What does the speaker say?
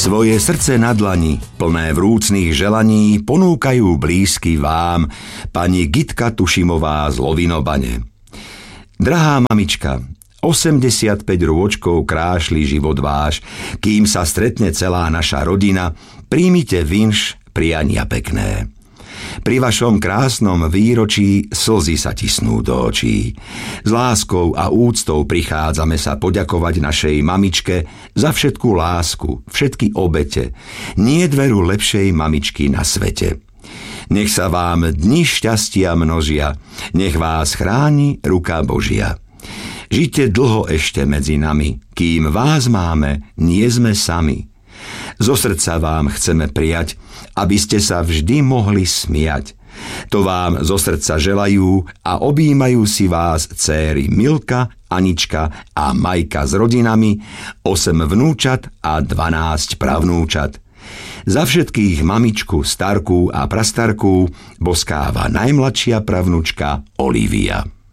Svoje srdce na dlani, plné vrúcnych želaní, ponúkajú blízky vám pani Gitka Tušimová z Lovinobane. Drahá mamička, 85 rôčkov krášli život váš, kým sa stretne celá naša rodina, príjmite vinš priania pekné. Pri vašom krásnom výročí slzy sa tisnú do očí. S láskou a úctou prichádzame sa poďakovať našej mamičke za všetku lásku, všetky obete. Niet veru lepšej mamičky na svete. Nech sa vám dni šťastia množia, nech vás chráni ruka Božia. Žite dlho ešte medzi nami, kým vás máme, nie sme sami. Zo srdca vám chceme prijať, aby ste sa vždy mohli smiať. To vám zo srdca želajú a objímajú si vás céry Milka, Anička a Majka s rodinami, 8 vnúčat a 12 pravnúčat. Za všetkých mamičku, starku a prastarku boskáva najmladšia pravnúčka Olivia.